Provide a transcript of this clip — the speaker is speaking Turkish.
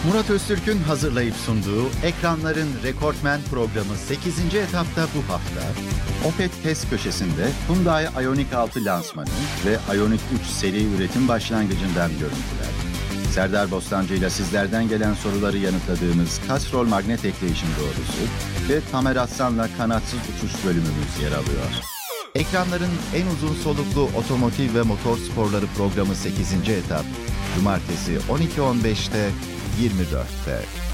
Murat Öztürk'ün hazırlayıp sunduğu Ekranların Rekortmen programı 8. etapta bu hafta Opet test köşesinde Hyundai Ioniq 6 lansmanı ve Ioniq 3 seri üretim başlangıcından görüntüler. Serdar Bostancı ile sizlerden gelen soruları yanıtladığımız Castrol magnet ekleyişim doğrusu ve Tamer Aslan'la kanatsız uçuş bölümümüz yer alıyor. Ekranların en uzun soluklu otomotiv ve motor sporları programı 8. etap, Cumartesi 12.15'te 24'te.